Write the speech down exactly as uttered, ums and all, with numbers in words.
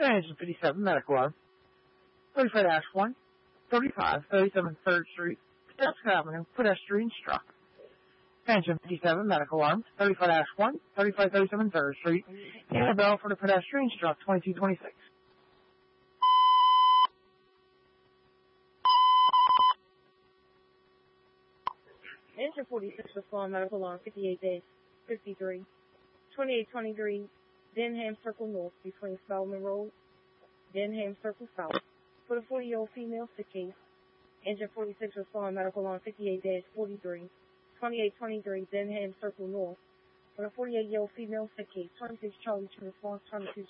Engine fifty-seven, medical arm. thirty-five dash one, thirty-five, thirty-seven third Street, Pedestrian Avenue, pedestrian struck. Engine fifty-seven, medical arm. thirty-five dash one, thirty-five thirty-seven third Street, Annabelle for the pedestrian struck, twenty-two twenty-six. Engine forty-six, respond medical alarm, fifty-eight days, fifty-three. twenty-eight twenty-three, Denham Circle North, between Spelman Road, Denham Circle South. For the forty-year-old female, sick case. Engine forty-six, respond medical alarm, fifty-eight days, forty-three. twenty-eight twenty-three, Denham Circle North. For the forty-eight-year-old female, sick case. twenty-six Charlie to response, twenty-two